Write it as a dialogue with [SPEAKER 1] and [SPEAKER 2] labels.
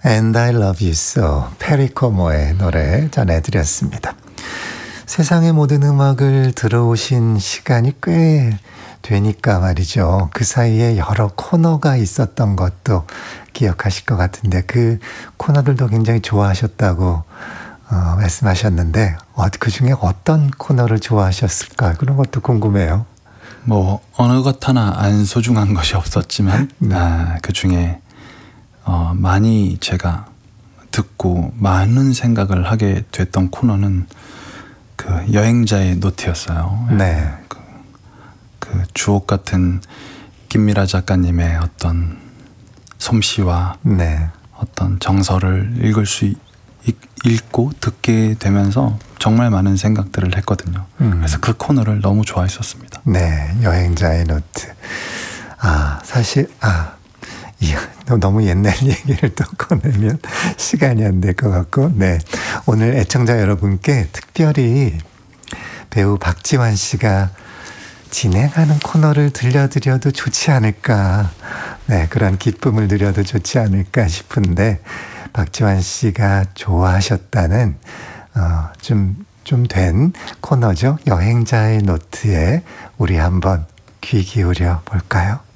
[SPEAKER 1] And I Love You So, 페리코모의 노래 전해드렸습니다. 세상의 모든 음악을 들어오신 시간이 꽤 되니까 말이죠. 그 사이에 여러 코너가 있었던 것도 기억하실 것 같은데 그 코너들도 굉장히 좋아하셨다고 말씀하셨는데 그중에 어떤 코너를 좋아하셨을까? 그런 것도 궁금해요.
[SPEAKER 2] 뭐 어느 것 하나 안 소중한 것이 없었지만 그중에 많이 제가 듣고 많은 생각을 하게 됐던 코너는 그 여행자의 노트였어요.
[SPEAKER 1] 네.
[SPEAKER 2] 그 주옥 같은 김미라 작가님의 어떤 솜씨와
[SPEAKER 1] 네.
[SPEAKER 2] 어떤 정서를 읽고 듣게 되면서 정말 많은 생각들을 했거든요. 그래서 그 코너를 너무 좋아했었습니다.
[SPEAKER 1] 네, 여행자의 노트. 사실 너무 옛날 얘기를 또 꺼내면 시간이 안 될 것 같고, 네, 오늘 애청자 여러분께 특별히 배우 박지환 씨가 진행하는 코너를 들려드려도 좋지 않을까, 네, 그런 기쁨을 드려도 좋지 않을까 싶은데 박지환 씨가 좋아하셨다는 좀 된 코너죠. 여행자의 노트에 우리 한번 귀 기울여 볼까요?